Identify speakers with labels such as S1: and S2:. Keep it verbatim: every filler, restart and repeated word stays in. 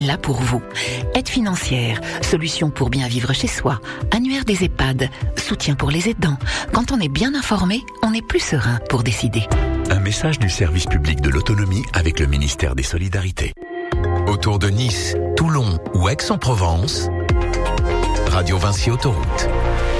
S1: Là pour vous. Aide financière, solution pour bien vivre chez soi, annuaire des EHPAD, soutien pour les aidants. Quand on est bien informé, on est plus serein pour décider.
S2: Un message du service public de l'autonomie avec le ministère des Solidarités. Autour de Nice, Toulon ou Aix-en-Provence, Radio Vinci Autoroute.